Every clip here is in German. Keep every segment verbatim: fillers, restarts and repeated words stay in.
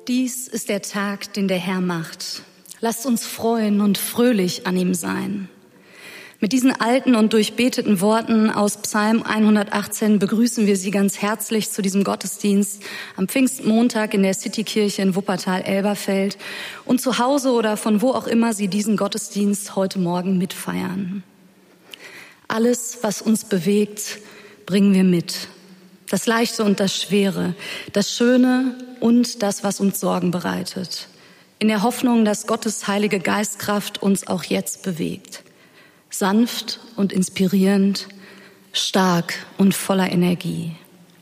Dies ist der Tag, den der Herr macht. Lasst uns freuen und fröhlich an ihm sein. Mit diesen alten und durchbeteten Worten aus Psalm hundertachtzehn begrüßen wir Sie ganz herzlich zu diesem Gottesdienst am Pfingstmontag in der Citykirche in Wuppertal-Elberfeld und zu Hause oder von wo auch immer Sie diesen Gottesdienst heute Morgen mitfeiern. Alles, was uns bewegt, bringen wir mit. Das Leichte und das Schwere, das Schöne und das, was uns Sorgen bereitet. In der Hoffnung, dass Gottes heilige Geistkraft uns auch jetzt bewegt. Sanft und inspirierend, stark und voller Energie.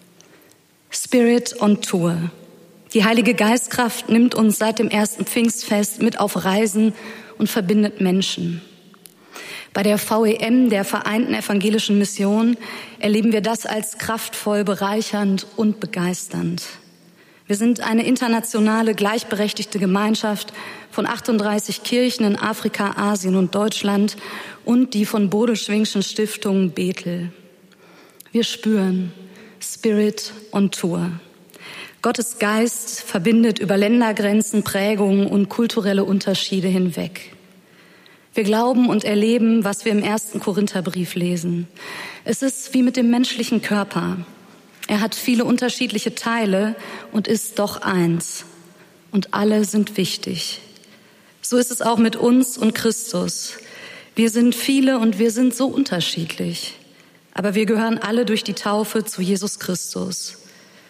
Spirit on Tour. Die heilige Geistkraft nimmt uns seit dem ersten Pfingstfest mit auf Reisen und verbindet Menschen. Bei der V E M, der Vereinten Evangelischen Mission, erleben wir das als kraftvoll, bereichernd und begeisternd. Wir sind eine internationale, gleichberechtigte Gemeinschaft von achtunddreißig Kirchen in Afrika, Asien und Deutschland und die von Bodelschwingschen Stiftung Bethel. Wir spüren Spirit on Tour. Gottes Geist verbindet über Ländergrenzen, Prägungen und kulturelle Unterschiede hinweg. Wir glauben und erleben, was wir im ersten Korintherbrief lesen. Es ist wie mit dem menschlichen Körper. Er hat viele unterschiedliche Teile und ist doch eins. Und alle sind wichtig. So ist es auch mit uns und Christus. Wir sind viele und wir sind so unterschiedlich. Aber wir gehören alle durch die Taufe zu Jesus Christus.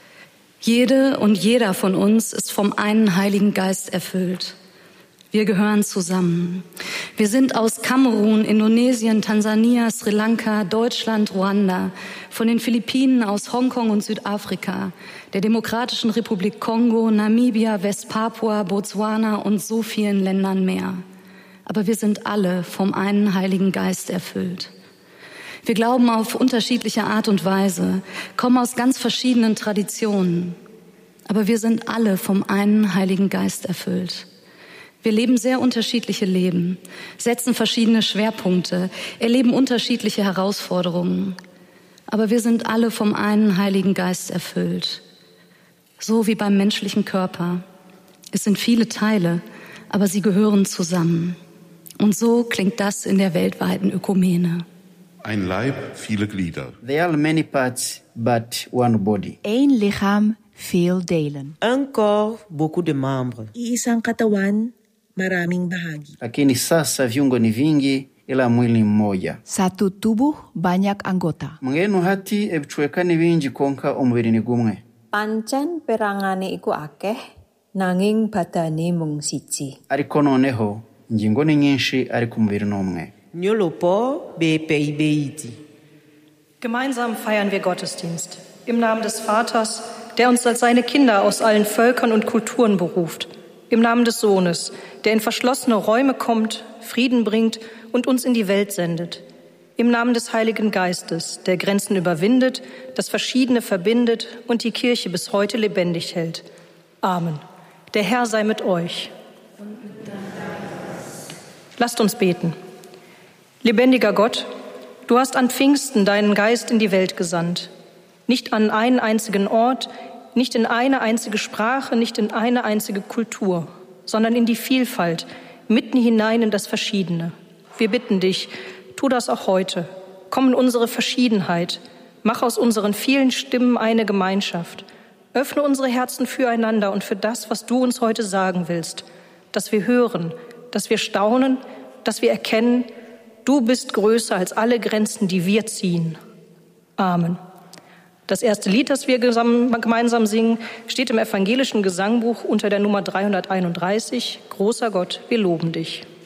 Jede und jeder von uns ist vom einen Heiligen Geist erfüllt. Wir gehören zusammen. Wir sind aus Kamerun, Indonesien, Tansania, Sri Lanka, Deutschland, Ruanda, von den Philippinen, aus Hongkong und Südafrika, der Demokratischen Republik Kongo, Namibia, Westpapua, Botswana und so vielen Ländern mehr. Aber wir sind alle vom einen Heiligen Geist erfüllt. Wir glauben auf unterschiedliche Art und Weise, kommen aus ganz verschiedenen Traditionen. Aber wir sind alle vom einen Heiligen Geist erfüllt. Wir leben sehr unterschiedliche Leben, setzen verschiedene Schwerpunkte, erleben unterschiedliche Herausforderungen. Aber wir sind alle vom einen Heiligen Geist erfüllt. So wie beim menschlichen Körper. Es sind viele Teile, aber sie gehören zusammen. Und so klingt das in der weltweiten Ökumene. Ein Leib, viele Glieder. There are many parts, but one body. Eén lichaam, veel delen. Un corps, beaucoup de membres. Iisang katawan, maraming bahagi. Lakini sasa viungo ni vingi ila mwili mmoja. Satu tubuh, banyak anggota. Mngenu hati ebichwekani bingi konka omubiri ni gumwe. Pancen perangane iku akeh, nanging badane mung siji. Ariko noneho ingingo ni nyinshi ariko umubiri n'umwe. Nyolopo be peibeiti. Gemeinsam feiern wir Gottesdienst im Namen des Vaters, der uns als seine Kinder aus allen Völkern und Kulturen beruft. Im Namen des Sohnes, der in verschlossene Räume kommt, Frieden bringt und uns in die Welt sendet. Im Namen des Heiligen Geistes, der Grenzen überwindet, das Verschiedene verbindet und die Kirche bis heute lebendig hält. Amen. Der Herr sei mit euch. Lasst uns beten. Lebendiger Gott, du hast an Pfingsten deinen Geist in die Welt gesandt. Nicht an einen einzigen Ort, nicht in eine einzige Sprache, nicht in eine einzige Kultur, sondern in die Vielfalt, mitten hinein in das Verschiedene. Wir bitten dich, tu das auch heute. Komm in unsere Verschiedenheit. Mach aus unseren vielen Stimmen eine Gemeinschaft. Öffne unsere Herzen füreinander und für das, was du uns heute sagen willst. Dass wir hören, dass wir staunen, dass wir erkennen, du bist größer als alle Grenzen, die wir ziehen. Amen. Das erste Lied, das wir gemeinsam singen, steht im evangelischen Gesangbuch unter der Nummer dreihunderteinunddreißig. Großer Gott, wir loben dich.